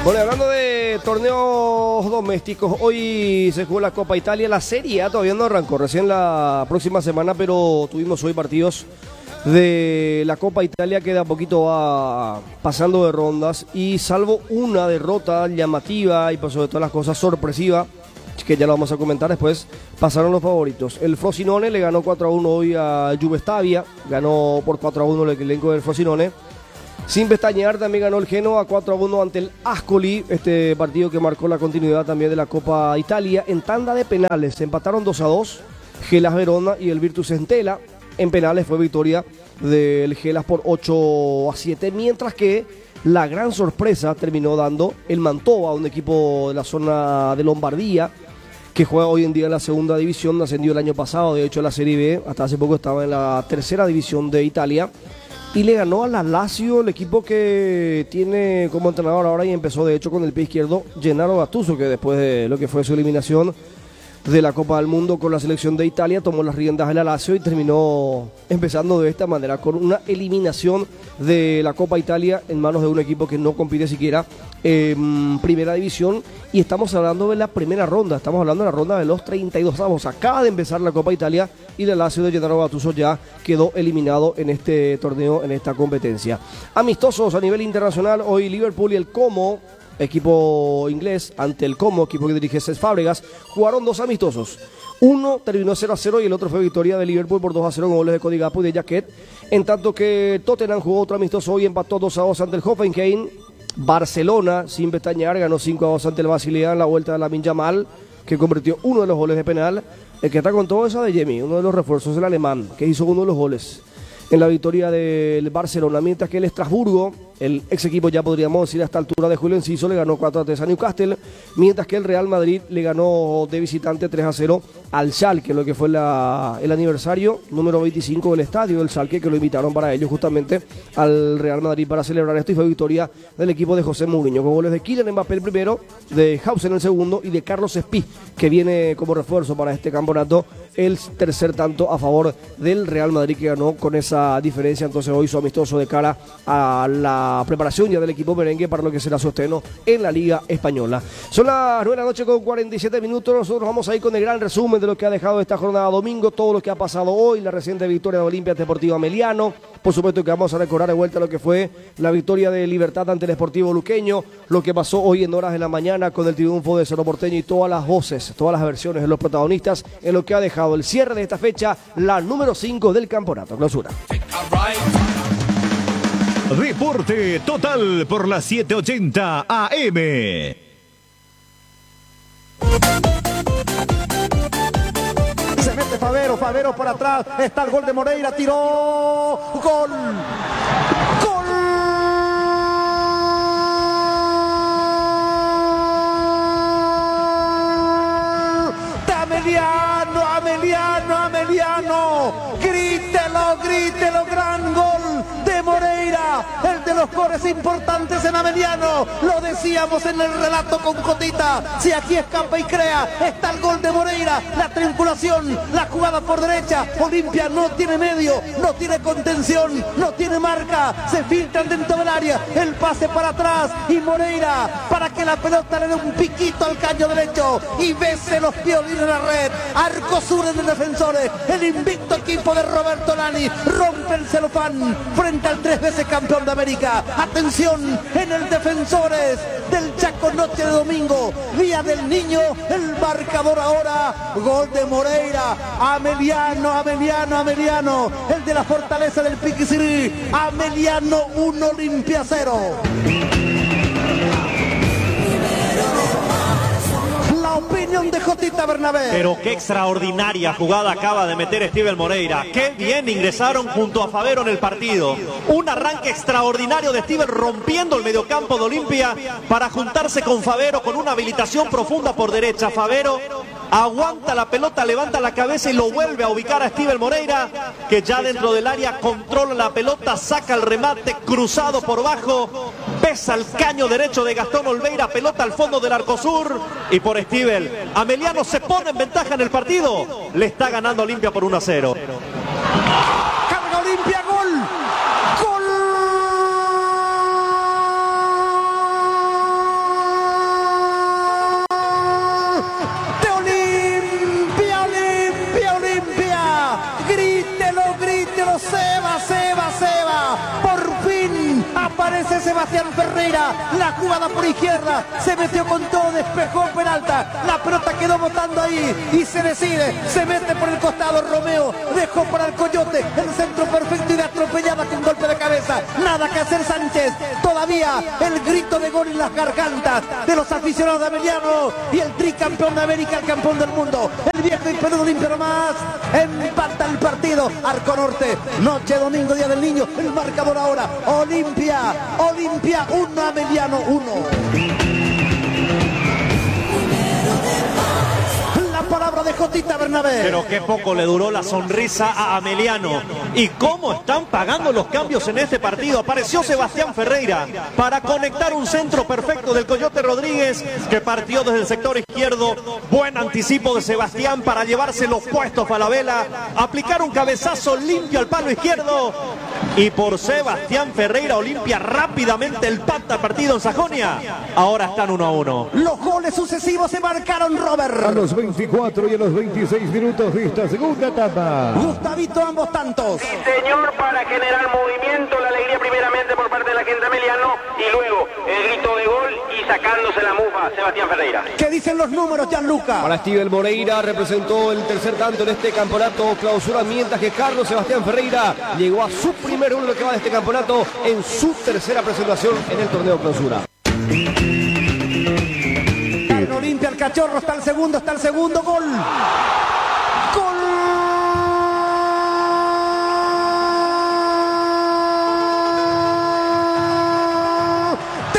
Bueno, hablando de torneos domésticos, hoy se jugó la Copa Italia, la Serie A todavía no arrancó, recién la próxima semana, pero tuvimos hoy partidos de la Copa Italia que de a poquito va pasando de rondas y salvo una derrota llamativa y por sobre todas las cosas sorpresiva, que ya lo vamos a comentar después, pasaron los favoritos. El Frosinone le ganó 4-1 hoy a Juve Stabia, ganó por 4-1 el elenco del Frosinone. Sin pestañear también ganó el Genoa 4-1 ante el Ascoli, este partido que marcó la continuidad también de la Copa Italia. En tanda de penales se empataron 2-2 Hellas Verona y el Virtus Entella. En penales fue victoria del Hellas por 8-7, mientras que la gran sorpresa terminó dando el Mantova, un equipo de la zona de Lombardía que juega hoy en día en la segunda división, ascendió el año pasado, de hecho en la Serie B, hasta hace poco estaba en la tercera división de Italia. Y le ganó a la Lazio, el equipo que tiene como entrenador ahora y empezó de hecho con el pie izquierdo Gennaro Gattuso, que después de lo que fue su eliminación de la Copa del Mundo con la selección de Italia tomó las riendas de la Lazio y terminó empezando de esta manera con una eliminación de la Copa Italia en manos de un equipo que no compite siquiera en primera división. Y estamos hablando de la primera ronda, estamos hablando de la ronda de los 32avos. Acaba de empezar la Copa Italia y la Lazio de Gennaro Gattuso ya quedó eliminado en este torneo, en esta competencia. Amistosos a nivel internacional, hoy Liverpool y el Como, equipo inglés, ante el Como, equipo que dirige Cesc Fábregas, jugaron dos amistosos. Uno terminó 0-0 y el otro fue victoria de Liverpool por 2-0 con goles de Cody Gakpo y de Jaquet. En tanto que Tottenham jugó otro amistoso hoy, empató 2-2 ante el Hoffenheim. Barcelona, sin pestañear, ganó 5-2 ante el Basilea en la vuelta de Lamine Yamal, que convirtió uno de los goles de penal. El que está con todo es Adeyemi, uno de los refuerzos del alemán, que hizo uno de los goles en la victoria del Barcelona, mientras que el Estrasburgo, el ex equipo ya podríamos decir a esta altura de Julio Enciso, le ganó 4-3 a Newcastle, mientras que el Real Madrid le ganó de visitante 3-0 al Schalke, lo que fue el aniversario número 25 del estadio del Schalke, que lo invitaron para ellos justamente al Real Madrid para celebrar esto, y fue victoria del equipo de José Mourinho, con goles de Kylian Mbappé el primero, de Hausen el segundo y de Carlos Espí, que viene como refuerzo para este campeonato, el tercer tanto a favor del Real Madrid, que ganó con esa diferencia. Entonces hoy su amistoso de cara a la preparación ya del equipo merengue para lo que será su estreno en la Liga Española. Son las 9 de la noche con 47 minutos. Nosotros vamos a ir con el gran resumen de lo que ha dejado esta jornada domingo, todo lo que ha pasado hoy, la reciente victoria de Olimpia Deportivo Ameliano. Por supuesto que vamos a recordar de vuelta lo que fue la victoria de Libertad ante el Sportivo Luqueño, lo que pasó hoy en horas de la mañana con el triunfo de Cerro Porteño y todas las voces, todas las versiones de los protagonistas en lo que ha dejado el cierre de esta fecha, la número 5 del campeonato clausura. Deporte total por las 7:80 AM. Se mete Favero por atrás, está el gol de Moreira, tiró, gol, gol. Ameliano, grítelo, gran gol de Moreira, el de los goles importantes en Ameliano. Lo decíamos en el relato con Cotita, si aquí escapa y crea, está el gol de Moreira, la triangulación, la jugada por derecha. Olimpia no tiene medio, no tiene contención, no tiene marca, se filtran dentro del área, el pase para atrás y Moreira para que la pelota le dé un piquito al caño derecho y bese los violines en la red. Arco sur en el Defensores, el invicto equipo de Roberto Lani rompe el celofán frente al 3 veces campeón de América. Atención en el Defensores del Chaco, noche de domingo, Día del Niño. El marcador ahora, gol de Moreira, Ameliano, el de la Fortaleza del Piquisirí. Ameliano 1, Olimpia 0. La opinión de Jotita Bernabé. Pero qué extraordinaria jugada acaba de meter Steven Moreira. Qué bien ingresaron junto a Favero en el partido. Un arranque extraordinario de Steven rompiendo el mediocampo de Olimpia para juntarse con Favero con una habilitación profunda por derecha. Favero aguanta la pelota, levanta la cabeza y lo vuelve a ubicar a Steven Moreira, que ya dentro del área controla la pelota, saca el remate cruzado por bajo, pesa el caño derecho de Gastón Olveira, pelota al fondo del arco sur y por Steven. Ameliano se pone en ventaja en el partido, le está ganando Olimpia por 1-0. Carga Olimpia, gol. Gol Sebastián Ferreira, la jugada por izquierda, se metió con todo, despejó Peralta, la pelota quedó botando ahí y se decide, se mete por el costado Romeo, dejó para el Coyote, el centro perfecto y de atropellada con golpe de cabeza, nada que hacer Sánchez, todavía el grito de gol en las gargantas de los aficionados de Ameliano y el tricampeón de América, el campeón del mundo, el viejo y peludo Olimpia nomás, empata el partido, Arco Norte, noche domingo, día del niño, el marcador ahora, Olimpia 1, Ameliano 1. Palabra de Jotita Bernabé. Pero qué poco le duró la sonrisa a Ameliano. ¿Y cómo están pagando los cambios en este partido? Apareció Sebastián Ferreira para conectar un centro perfecto del Coyote Rodríguez, que partió desde el sector izquierdo. Buen anticipo de Sebastián para llevarse los puestos Falabella, aplicar un cabezazo limpio al palo izquierdo. Y por Sebastián Ferreira, Olimpia rápidamente empata el partido en Sajonia. Ahora están 1-1. Los goles sucesivos se marcaron, Robert. A los 24 y a los 26 minutos de esta segunda etapa. Gustavito, ambos tantos. Sí, señor, para generar movimiento, la alegría primeramente por parte de la gente de Ameliano y luego el grito de gol y sacándose la mufa Sebastián Ferreira. ¿Qué dicen los números, Gianluca? Para Steven Moreira representó el tercer tanto en este campeonato clausura, mientras que Carlos Sebastián Ferreira llegó a su primer gol que va de este campeonato en su tercera presentación en el torneo clausura. Olimpia, el Cachorro, está el segundo, gol. ¡Gol! De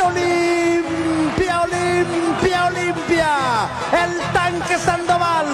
Olimpia. El tanque Sandoval.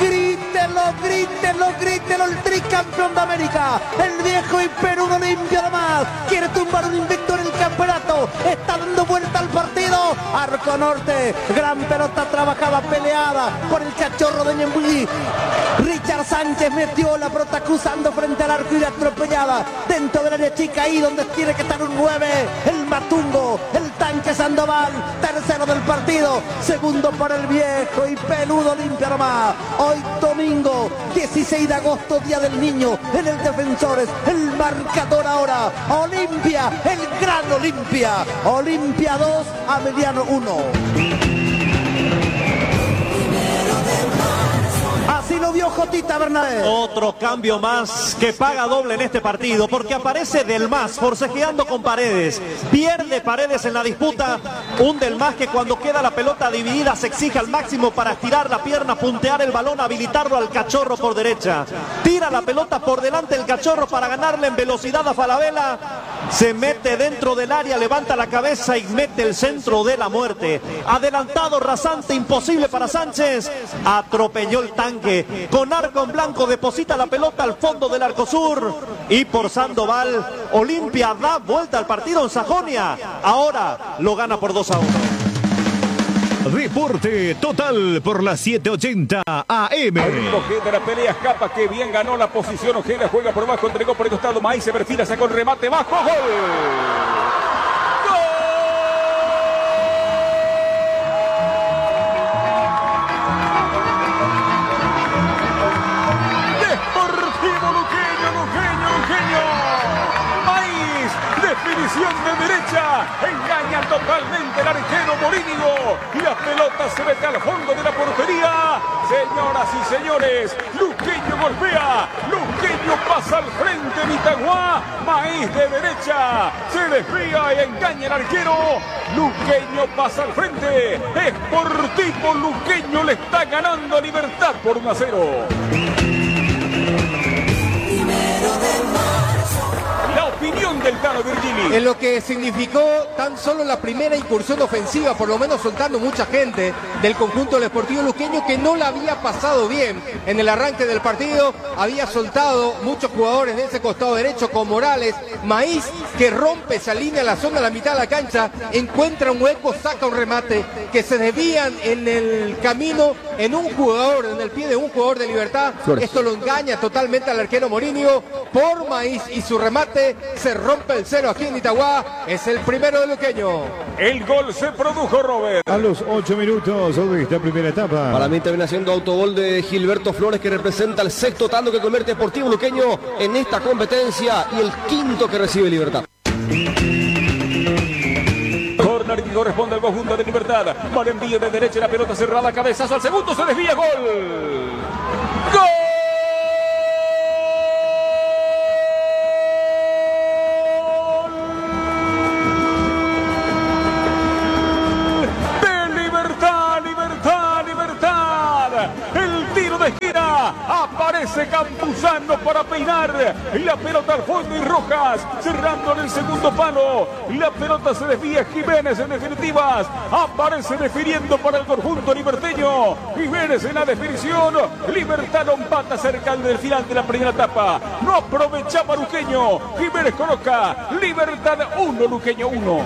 Grítelo, el tricampeón de América. El viejo y peludo Olimpia nomás. Quiere tumbar un invicto en el campeonato. Está dando vuelta al partido. Arco Norte. Gran pelota trabajada, peleada por el Cachorro de Ñembuí. Richard Sánchez metió la pelota cruzando frente al arco y de atropellada. Dentro del área chica, ahí donde tiene que estar un 9. El Matungo. El tanque Sandoval. Tercero del partido. Segundo para el viejo y peludo Olimpia nomás. Hoy domingo 16 de agosto, día del niño, en el Defensores, el marcador ahora, Olimpia, el gran Olimpia, Olimpia 2, Ameliano 1. Así lo vio Jotita Bernabé. Otro cambio más que paga doble en este partido, porque aparece Del Mas forcejeando con Paredes. Pierde Paredes en la disputa. Un Del Mas que cuando queda la pelota dividida se exige al máximo para estirar la pierna, puntear el balón, habilitarlo al Cachorro por derecha. Tira la pelota por delante el Cachorro para ganarle en velocidad a Falabella. Se mete dentro del área, levanta la cabeza y mete el centro de la muerte. Adelantado, rasante, imposible para Sánchez. Atropelló el tanque. Con arco en blanco deposita la pelota al fondo del arco sur. Y por Sandoval, Olimpia da vuelta al partido en Sajonia. Ahora lo gana por 2-1. Reporte total por la 780 AM. Ojeda, la pelea escapa, que bien ganó la posición. Ojeda juega por abajo, entregó por el costado. Maíz se perfila, sacó el remate bajo. ¡Gol! Definición de derecha, engaña totalmente el arquero Morínigo. La pelota se mete al fondo de la portería. Señoras y señores, Luqueño golpea, Luqueño pasa al frente de Itagua. Maíz de derecha, se desvía y engaña el arquero. Luqueño pasa al frente, Sportivo Luqueño le está ganando a Libertad por 1-0. La opinión del Tano Virgili. En lo que significó tan solo la primera incursión ofensiva, por lo menos soltando mucha gente del conjunto del Sportivo Luqueño, que no la había pasado bien en el arranque del partido. Había soltado muchos jugadores de ese costado derecho con Morales. Maíz, que rompe esa línea a la zona de la mitad de la cancha, encuentra un hueco, saca un remate, que se desvían en el camino en un jugador, en el pie de un jugador de Libertad. Flores. Esto lo engaña totalmente al arquero Morínigo por Maíz y su remate. Se rompe el cero aquí en Itagua. Es el primero de Luqueño. El gol se produjo, Robert. A los 8 minutos de esta primera etapa. Para mí termina siendo autogol de Gilberto Flores, que representa el sexto tanto que convierte Sportivo Luqueño en esta competencia y el quinto que recibe Libertad. libre que corresponde al conjunto de Libertad. Mal envío de derecha, la pelota cerrada, cabezazo al segundo, se desvía, gol. ¡Gol! Aparece Campuzano para peinar la pelota al fondo y Rojas cerrando en el segundo palo. La pelota se desvía, Jiménez en definitivas aparece definiendo para el conjunto liberteño. Jiménez en la definición. Libertad lo empata cerca del final de la primera etapa. No aprovechaba Luqueño. Jiménez coloca Libertad 1, Luqueño 1.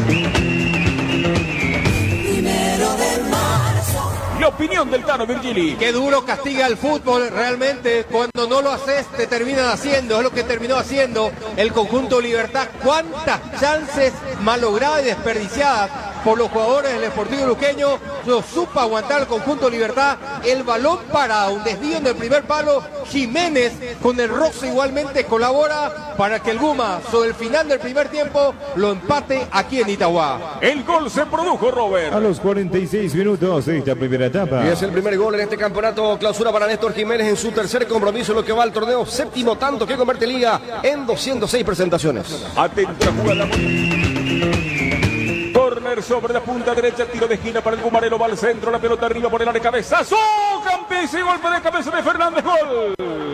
La opinión del Tano Virgili. Qué duro castiga el fútbol realmente. Cuando no lo haces, te terminan haciendo. Es lo que terminó haciendo el conjunto Libertad. Cuántas chances malogradas y desperdiciadas por los jugadores del Sportivo Luqueño. Lo supo aguantar el conjunto Libertad. El balón para un desvío en el primer palo. Jiménez con el roce igualmente colabora para que el Guma sobre el final del primer tiempo lo empate aquí en Itagua. El gol se produjo, Robert, a los 46 minutos de esta primera etapa. Y es el primer gol en este campeonato clausura para Néstor Jiménez en su tercer compromiso en lo que va al torneo, séptimo tanto que convierte Liga en 206 presentaciones. Atenta jugada. Corner sobre la punta derecha, tiro de esquina para el Gumarelo, va al centro, la pelota arriba por el área, cabezazo, Campese, golpe de cabeza de Fernández, gol.